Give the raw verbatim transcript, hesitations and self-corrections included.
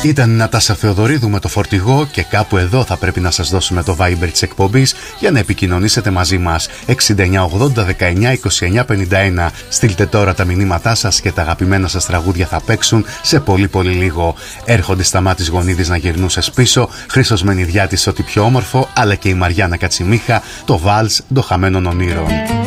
Ήταν η Νατάσα Θεοδωρίδου με το φορτηγό και κάπου εδώ θα πρέπει να σας δώσουμε το Viber της εκπομπής για να επικοινωνήσετε μαζί μας. εξήντα εννιά ογδόντα δεκαεννιά είκοσι εννιά πενήντα ένα. Στείλτε τώρα τα μηνύματά σας και τα αγαπημένα σας τραγούδια θα παίξουν σε πολύ πολύ λίγο. Έρχονται Σταμάτης Γονίδης να γυρνούσες πίσω, Χρήστος Μενιδιάτης ό,τι πιο όμορφο, αλλά και η Μαριάννα Κατσιμίχα, το Βάλς των Χαμένων Ονείρων.